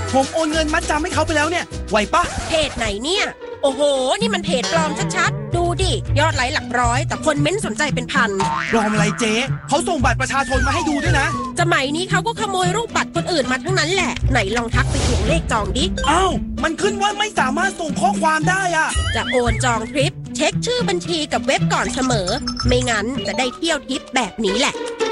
ผมโอนเงินมัดจำให้เขาไปแล้วเนี่ยไหวปะเพจไหนเนี่ยโอ้โหนี่มันเพจปลอมชัดๆดูดิยอดไลค์หลักร้อยแต่คนเม้นสนใจเป็นพันปลอมอะไรเจ๊เขาส่งบัตรประชาชนมาให้ดูด้วยนะสมัยนี้เขาก็ขโมยรูปบัตรคนอื่นมาทั้งนั้นแหละไหนลองทักไปทวงเลขจองดิอ้าวมันขึ้นว่าไม่สามารถส่งข้อความได้อะจะโอนจองทริปเช็คชื่อบัญชีกับเว็บก่อนเสมอไม่งั้นจะได้เที่ยวทิปแบบนี้แหละ